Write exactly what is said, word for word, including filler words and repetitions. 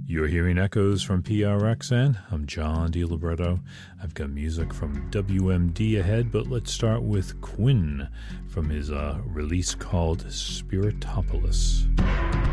You're hearing echoes from P R X N. I'm John DiLibretto. I've got music from W M D ahead, but let's start with Quinn from his uh, release called Spiritopolis.